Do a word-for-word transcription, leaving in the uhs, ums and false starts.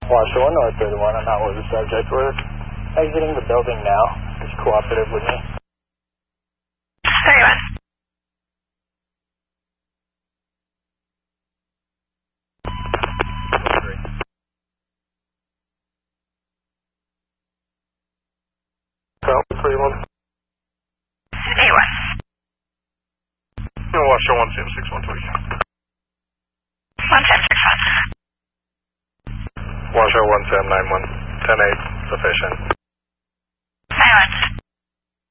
Washoe one North thirty-one, I'm not with the subject. We're exiting the building now. Just cooperative with me. thirty-one. thirty-one. eighty-one. Washoe one seven six one three. one seven six one. Washoe one seven nine one. ten eight, sufficient.